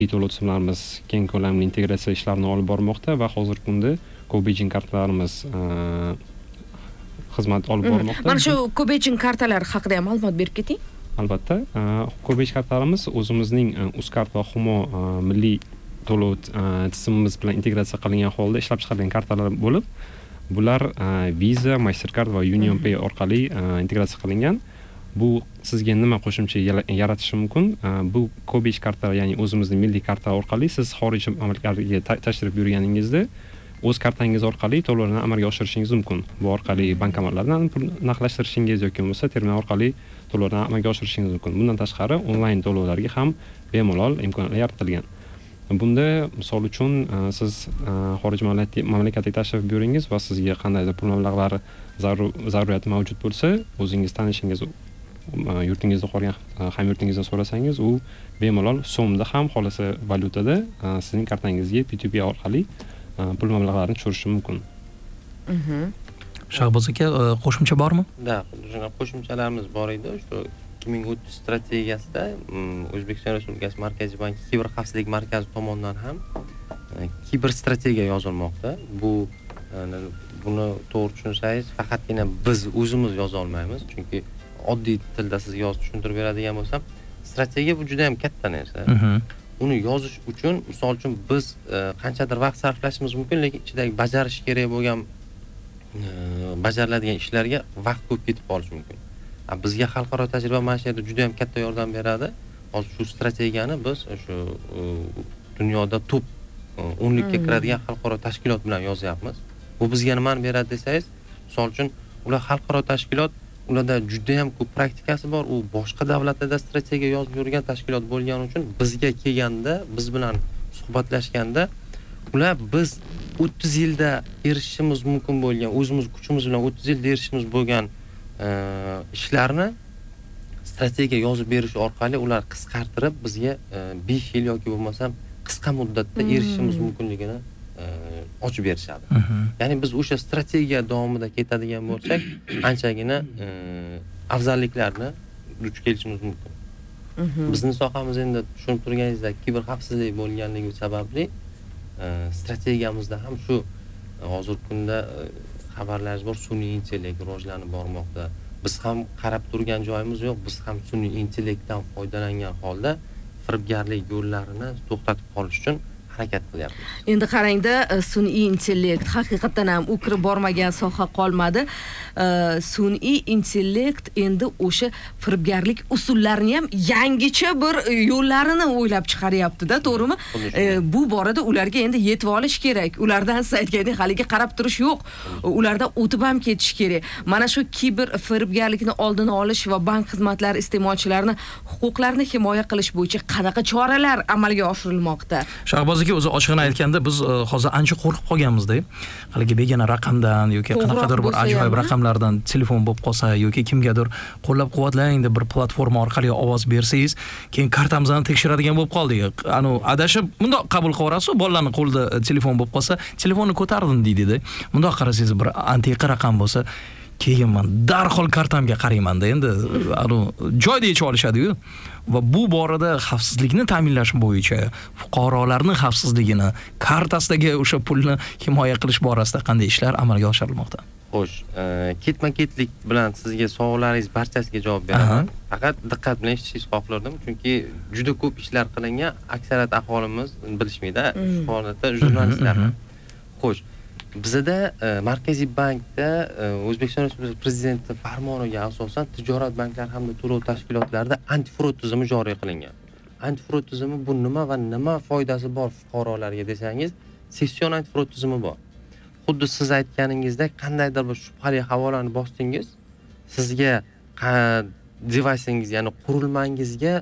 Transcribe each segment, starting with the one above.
to'lov tizimlarimiz keng ko'lamli integratsiya ishlarini olib bormoqda va hozirgi kunda Cobaging kartalarimiz xizmat olib bormoqda. Mana shu Cobaging kartalar haqida ham ma'lumot berib keting. Albatta, Cobaging kartalarimiz o'zimizning Uzcard va Humo milliy to'lov tizimimiz bilan integratsiya qilingan holda ishlab chiqarilgan kartalar bo'lib, bular Visa, Mastercard va UnionPay orqali integratsiya qilingan. Bu sizga nima qo'shimcha yaratishi mumkin? Bu Cobaging kartalar, ya'ni o'zimizning milliy karta orqali siz xorij mamlakatlarga tashrif buyurganingizda o'z kartangiz orqali to'lovlarni amalga oshirishingiz mumkin. Bu orqali bankomatlardan pul naqdlashtirishingiz yoki bo'lmasa terminal orqali to'lovlarni amalga oshirishingiz mumkin. Bundan tashqari onlayn to'lovlarga ham bemalol imkoniyatlar yaratilgan. Bunda misol uchun siz xorij mamlakatiga tashrif buyuringiz va sizga qandaydir pul mablag'lari zaruriyati mavjud bo'lsa, o'zingiz tanishingiz yurtingizda qolgan hamyurtingizdan so'rasangiz, u bemalol so'mda ham xolasa valyutada sizning kartangizga P2P orqali pul mablag'larini tushirishi mumkin. Shahboz aka, qo'shimcha bormi? Da, shunday qo'shimchalarimiz bor edi. Shu 2030 strategiyasida O'zbekiston Respublikasi Markaziy banki kiber xavfsizlik markazi tomonidan ham kiber strategiya yozilmoqda. Buni to'g'ri tushunsangiz, faqatgina biz o'zimiz yoza olmaymiz, chunki oddiy tilda sizga yozib tushuntirib beradigan bo'lsam, strategiya bu juda ham katta narsa. Uni yozish uchun, misol uchun biz qanchadir vaqt sarflashimiz mumkin, lekin ichidagi bajarish kerak bo'lgan bajariladigan ishlarga vaqt ko'p ketib qolishi mumkin. Bizga xalqaro tajriba mana shu yerda juda ham katta yordam beradi. Hozir shu strategiyani biz shu dunyoda top 10likka kiradigan xalqaro tashkilot bilan yozyapmiz. Bu bizga nimani beradi desangiz, misol uchun ular xalqaro tashkilot, ularda juda ham ko'p praktikasi bor. U boshqa davlatlarda strategiya yozib yurgan tashkilot bo'lgani uchun bizga kelganda, biz bilan suhbatlashganda, ular biz 30 yilda erishishimiz mumkin bo'lgan, o'zimiz kuchimiz bilan 30 yilda erishishimiz bo'lgan ishlarni strategiya yozib berish orqali ular qisqartirib bizga 5 yil yoki bo'lmasam qisqa muddatda erishishimiz mumkinligini ochib berishadi. Ya'ni biz o'sha strategiya davomida ketadigan bo'lsak, anchagina afzalliklarni duch kelishimiz mumkin. Bizning sohamiz endi tushunib turganingizdek kiber xavfsizlik bo'lganligi sababli strategiyamizda ham shu hozirgi kunda xabarlaringiz bor, sun'iy intellekt rivojlanib bormoqda. Biz ham qarab turgan joyimiz yo'q. Biz ham sun'iy intellektdan foydalangan holda firibgarlik yo'llarini to'xtatib qolish uchun harakat qilyapmiz. Endi qarangda, sun'iy intellekt haqiqatan ham u kirib bormagan soha qolmadi. Sun'iy intellekt endi o'sha firibgarlik usullarini ham yangicha bir yo'llarini o'ylab chiqaryapti-da, to'g'rimi? Bu borada ularga endi yetib olish kerak. Ulardan siz aytgandek haliga qarab turish yo'q. Ulardan o'tib ham ketish kerak. Mana shu kiber firibgarlikni oldini olish va bank xizmatlari iste'molchilarining huquqlarini himoya qilish bo'yicha qanaqa choralar amalga oshirilmoqda? Shahboz aka, o'zi ochiqini aytganda, biz hozir ancha qo'rqib qolganmiz-da. Haligi begona raqamdan yoki qanaqadir bir ajoyib raqamlardan telefon bo'lib qolsa yoki kimgadir qo'llab-quvvatlang deb bir platforma orqali ovoz bersangiz, keyin kartamizni tekshiradigan bo'lib qoldik. Adashib bundoq qabul qilaverasiz, bolalarning qo'lida telefon bo'lib qolsa, telefonni ko'tardim deydi-da. Bundoq qarasangiz bir antiqa raqam bo'lsa, keyin men darhol kartamga qarayman-da. Endi joyda yechib olishadi-ku. Va bu borada xavfsizlikni ta'minlash bo'yicha fuqarolarning xavfsizligini, kartasidagi o'sha pulni himoya qilish borasida qanday ishlar amalga oshirilmoqda? Xo'sh, ketma-ketlik bilan sizga savollaringiz barchasiga javob beraman. Faqat diqqat bilan eshitishingizni xohlardim, chunki juda ko'p ishlar qilingan, aksariyat aholimiz bilishmaydi, shu holatda jurnalistlar. Xo'sh, bizda Markaziy bankda O'zbekiston Respublikasi Prezidenti farmoniga asosan tijorat banklari hamda to'lov tashkilotlarida antifrod tizimi joriy qilingan. Antifrod tizimi bu nima va nima foydasi bor fuqarolarga desangiz, session antifrod tizimi bor. Xuddi siz aytganingizdek, qandaydir bir shubhali havolani bosdingiz, sizga devisingiz, ya'ni qurilmangizga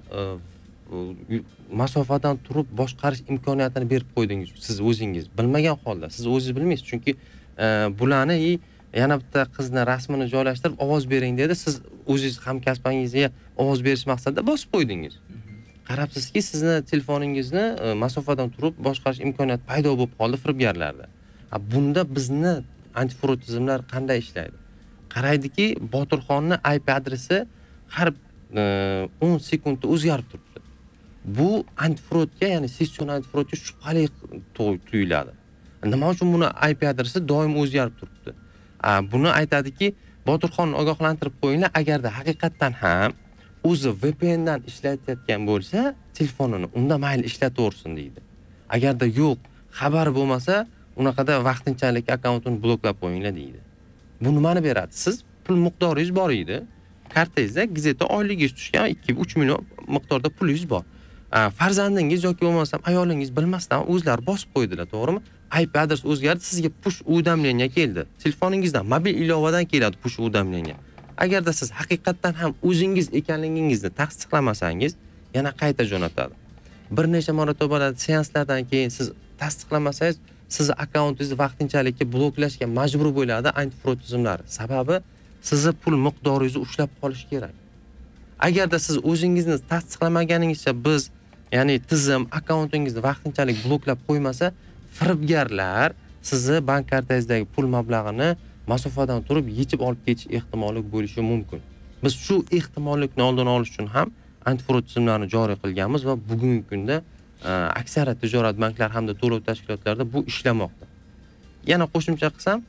masofadan turib boshqarish imkoniyatini berib qo'ydingiz siz o'zingiz bilmagan holda. Siz o'zingiz bilmaysiz, chunki bularni yana bitta qizni rasmini joylashtirib ovoz bering dedi. Siz o'zingiz hamkasbingizga ovoz berish maqsadida bosib qo'ydingiz. Qarabsizki, sizni telefoningizni masofadan turib boshqarish imkoniyati paydo bo'lib qoldi firibgarlarda. Bunda bizni antifrod tizimlar qanday ishlaydi? Qaraydiki, Botirxonning IP adresi har 10 sekundda o'zgarib turibdi. bu antifraudga, ya'ni session antifraudga shubhali tuyuladi. Nima uchun buni IP adresi doim o'zgarib turibdi? Buni aytadiki, Boturxonni ogohlantirib qo'yinglar, agarda haqiqatan ham o'zi VPN dan ishlatayotgan bo'lsa, telefonini unda mayli ishlataversin deydi. Agarda yo'q, xabar bo'lmasa, unaqada vaqtinchalik akkauntini bloklab qo'yinglar deydi. Bu nimani beradi? Siz pul miqdoringiz bor edi. Kartangizda gazeta oyligingiz tushgan 2-3 million miqdorda pulingiz bor. Farzandingiz yoki bo'lmasam ayolingiz bilmasdan o'zlari bosib qo'ydilar, to'g'rimi? IP adres o'zgardi, sizga push уведомление keldi. Telefoningizdan, mobil ilovadan keladi push уведомление. Agarda siz haqiqatan ham o'zingiz ekanligingizni tasdiqlamasangiz, yana qayta jo'natadi. Bir necha marotaba seanslardan keyin siz tasdiqlamasangiz, siz akkauntingizni vaqtinchalik bloklashga majbur bo'ladi antifraud tizimlari. Sababi sizni pul miqdoringizni ushlab qolish kerak. Agarda siz o'zingizni tasdiqlamaganingizcha biz, ya'ni tizim akkauntingizni vaqtinchalik bloklab qo'ymasa, firibgarlar sizni bank kartangizdagi pul mablag'ini masofadan turib yechib olib ketish ehtimoli bo'lishi mumkin. Biz shu ehtimollikni oldini olish uchun ham antifraud tizimlarini joriy qilganmiz va bugungi kunda aksariyat tijorat banklari hamda to'lov tashkilotlarida bu ishlamoqda. Yana qo'shimcha qilsam,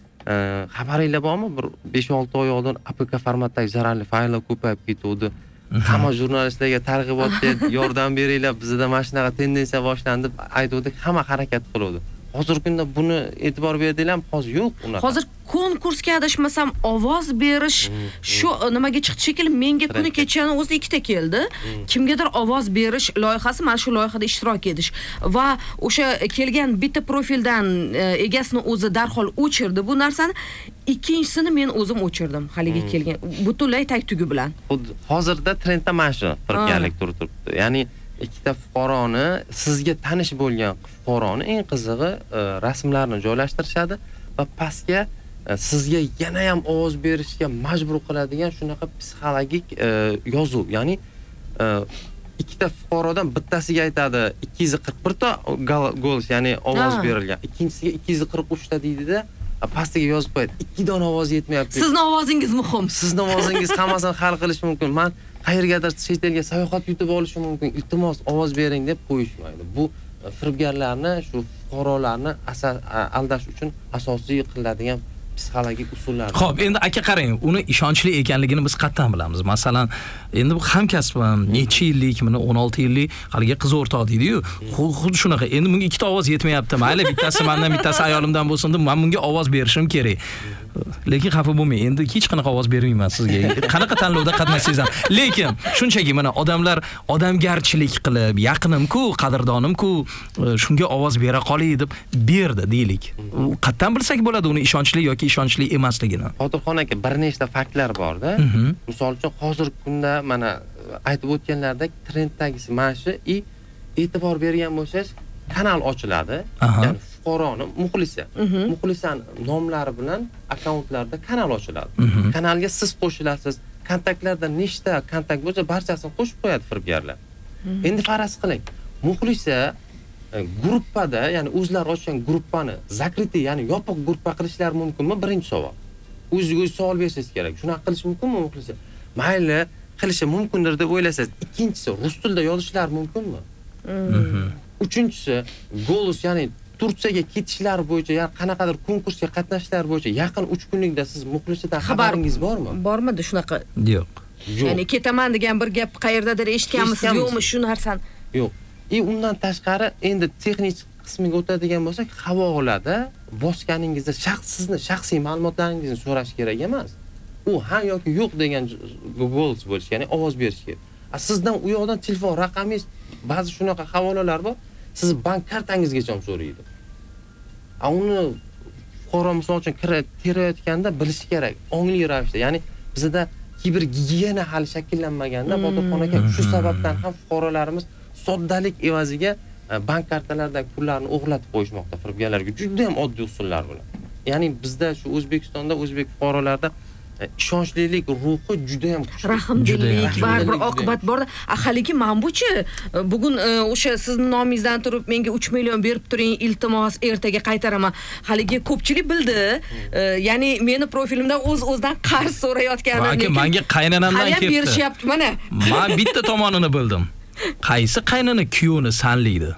xabaringlar bormi? Bir 5-6 oy oldin APK formatdagi zararli fayllar ko'payib ketdi. Hamma jurnalistlarga targ'ibotga yordam beringlar, bizda mana shunaqa tendensiya boshlandi deb aytuvdik, hamma harakat qiluvdi. Hozirgi kunda buni e'tibor berdinglarmi? Hozir yo'q unaqa. Hozir konkursga adashmasam ovoz berish shu nimaga chiqdi shekilli, menga kuni kechani o'zida ikkita keldi. Kimgadir ovoz berish loyihasi, mana shu loyihada ishtirok etish va o'sha kelgan bitta profildan egasini o'zi darhol o'chirdi bu narsani. Ikkinchisini men o'zim o'chirdim haligi kelgan butunlay tag-tugi bilan. Hozirda trendda mana shu firibgarlik turibdi. Ya'ni ikkita fuqaroni, sizga tanish bo'lgan fuqaroni eng qizig'i rasmlarini joylashtirishadi va pastga sizga yana ham ovoz berishga majbur qiladigan shunaqa psixologik yozuv. Ya'ni ikkita fuqarodan bittasiga aytadi 241 ta golос, ya'ni ovoz berilgan. Ikkinchisiga 243 ta deydi-da, pastiga yozib qo'yadi. 2 dona ovoz yetmayapti. Sizning ovozingiz muhim. Sizning ovozingiz hammasini hal qilish mumkin. Men qayergadir chet elga sayohat yutib olishim mumkin. Iltimos ovoz bering deb qo'yishmaydi. Bu firibgarlarni, shu fuqarolarni aldash uchun asosiy qiladigan psixologik usullar. Xo'p, endi aka qarang, uni ishonchli ekanligini biz qattan bilamiz. Masalan, endi bu hamkasbim necha yillik, mana 16 yillik haligi qiz o'rtoq deydi-yu, xuddi shunaqa. Endi bunga ikkita ovoz yetmayapti. Mayli, bittasi mendan, bittasi ayolimdan bo'lsin deb, men bunga ovoz berishim kerak. Lekin xafa bo'lmang, endi hech qanaqa ovoz bermayman sizga. Qanaqa tanlovda qatnashsangiz ham. Lekin shunchaki mana odamlar odamgarchilik qilib, yaqinim-ku, qadrdonim-ku, shunga ovoz bera qolay deb berdi deylik. Qattan bilsak bo'ladi uni ishonchli yoki ishonchli emasligini. Boturxon aka, bir nechta faktlar bor-da. Misol uchun hozirgi kunda mana aytib o'tganlardek trenddagisi mana shu e'tibor bergan bo'lsangiz, kanal ochiladi. Ya'ni fuqaroni muxlisani nomlari bilan akkauntlarda kanal ochiladi. Kanalga siz qo'shilasiz. Kontaktlarda nechta kontakt bo'lsa, barchasini qo'shib qo'yadi firibgarlar. Endi faraz qiling, muxlisa gruppada, ya'ni o'zlari ochgan gruppani zakritli, ya'ni yopiq gruppa qilishlari mumkinmi? Birinchi savol. O'ziga o'zi savol berishingiz kerak. Shunaqa qilish mumkinmi muxlisa? Mayli, qilishi mumkindir deb o'ylasangiz, ikkinchisi rus tilida yozishlari mumkinmi? Uchinchisi golos, ya'ni Turkiyaga ketishlar bo'yicha, ya'ni qanaqadir konkursga qatnashishlar bo'yicha yaqin 3 kunlikda siz muxlisidan xabaringiz bormi? Bormidi shunaqa? Yo'q. Ya'ni ketaman degan bir gap qayerdadir eshitganmisiz, yo'qmi shu narsani? Yo'q. Undan tashqari endi texnik qismiga o'tadigan bo'lsak, havolada bosganingizda sizni shaxsiy ma'lumotlaringizni so'rash kerak emas. U ha yoki yo'q degan golos bo'lish, ya'ni ovoz berish kerak. Sizdan u yoqdan telefon raqamingiz, ba'zi shunaqa havolalar bor, siz bank kartangizgacha ham so'raydi. Uni fuqaro misol uchun kirayotganda bilish kerak, ongli ravishda. Ya'ni bizda kiber gigiyena hali shakllanmaganda, Boturxon aka, shu sababdan ham fuqarolarimiz soddalik evaziga bank kartalaridagi pullarni o'g'irlatib qo'yishmoqda firibgarlarga. Juda ham oddiy usullar bilan. Ya'ni bizda shu O'zbekistonda o'zbek fuqarolarda ishonchlilik ruhi juda ham kuchli. Rahmdillik, baribir oqibat bor. Haligi manbuchi bugun o'sha sizning nomingizdan turib menga 3 million berib turing, iltimos, ertaga qaytaraman. Haligi ko'pchilik bildi. Ya'ni meni profilimdan o'z-o'zidan qarz so'rayotganini, lekin menga qaynonamdan keldi. Hali berishyapti mana. Men bitta tomonini bildim. qaysi qaynini kuyovni sanlaydi?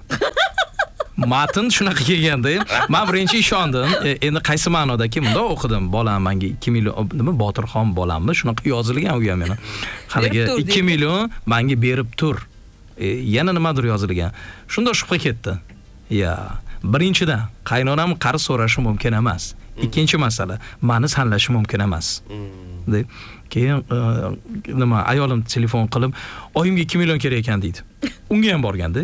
Matn shunaqa kelganda, men birinchi ishondim. Endi qaysi ma'nodaki bunda o'qidim. Bolam menga 2 million, nima Botirxon bolammi? Shunaqa yozilgan u ham yana. Haliga 2 million menga berib tur. Yana nimadir yozilgan. Shunda shubha ketdi. Ya, birinchidan qaynonam qarz so'rashi mumkin emas. Ikkinchi masala, meni sanlashi mumkin emas. Deb keyin nima ayolim telefon qilib, oyimga 2 million kerak ekan deydi. Unga ham borganda.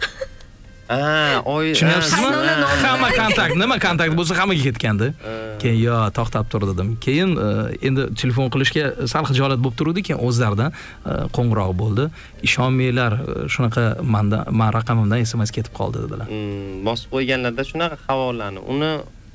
Tushunyapsizmi? Hamma kontakt, nima kontakt bo'lsa hammaga ketgandi. Keyin yo to'xtab tur dedim. Keyin endi telefon qilishga sal xijolat bo'lib turdi, keyin o'zlaridan qo'ng'iroq bo'ldi. Ishonmanglar, shunaqa men raqamimdan SMS ketib qoldi dedilar. Bosib qo'yganlarda shunaqa havolani. Uni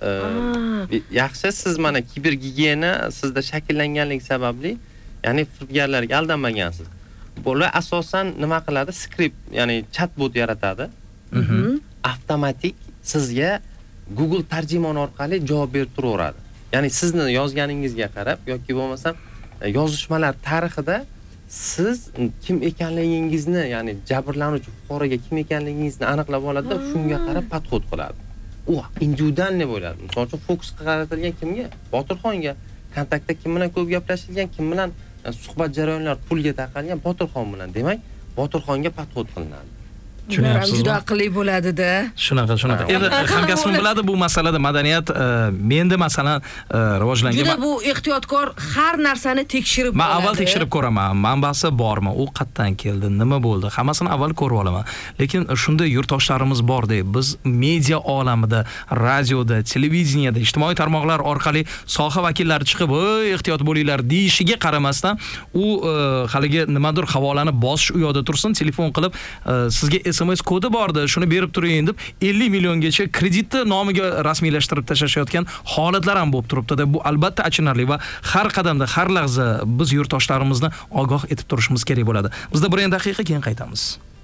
yaxshi siz mana kibergigiyena sizda shakllanganligi sababli, ya'ni firibgarlarga aldanmagansiz. Bular asosan nima qiladi? Skript, ya'ni chatbot yaratadi. Avtomatik sizga Google tarjimon orqali javob berib turaveradi. Ya'ni sizni yozganingizga qarab yoki bo'lmasa yozishmalar tarixida siz kim ekanligingizni, ya'ni jabrlanuvchi fuqaroga kim ekanligingizni aniqlab oladi, shunga qarab podxod qiladi. U individualniy bo'ladi. Misol uchun fokus qaratilgan kimga? Botirxonga. Kontaktda kim bilan ko'p gaplashilgan, kim bilan suhbat jarayonlar pulga taqalgan Botirxon bilan. Demak, Botirxonga podxod qilinadi. Juda aqlli bo'ladi-da. Shunaqa. Endi hamkasbim biladi bu masalada madaniyat menda masalan rivojlangan. Juda bu ehtiyotkor har narsani tekshirib men avval tekshirib ko'raman. Manbasi bormi? U qayerdan keldi? Nima bo'ldi? Hammasini avval ko'rib olaman. Lekin shunda yurtdoshlarimiz bor-da, biz media olamida, radioda, televideniyada, ijtimoiy tarmoqlar orqali soha vakillari chiqib, "Ey, ehtiyot bo'linglar" deyishiga qaramasdan, u haligi nimadir havolani bosish u yoqda tursin, telefon qilib, sizga SMS kodi bordi, shuni berib turing deb 50 milliongacha kreditni nomiga rasmiylashtirib tashlayotgan holatlar ham bo'lib turibdi-da. Bu albatta achinarli va har qadamda, har lahza biz yurtdoshlarimizni ogoh etib turishimiz kerak bo'ladi. Bizda 1 daqiqa keyin qaytamiz.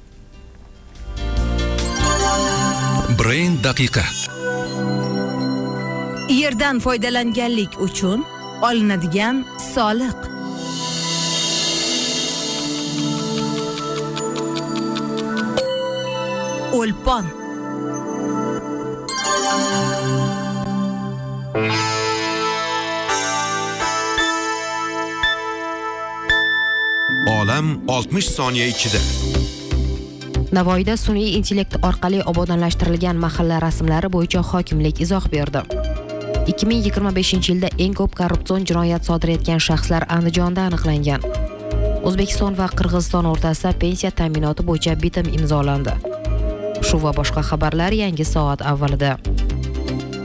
Brain daqiqa. Yerdan foydalanganlik uchun olinadigan soliq. O'lpon. Olam 60 soniya ichida. Navoiyda sun'iy intellekt orqali obodonlashtirilgan mahalla rasmlari bo'yicha hokimlik izoh berdi. 2025-yilda eng ko'p korrupsion jinoyat sodir etgan shaxslar Andijonda aniqlangan. O'zbekiston va Qirg'iziston o'rtasida pensiya ta'minoti bo'yicha bitim imzolandi. Shu va boshqa xabarlar yangi soat avvalida.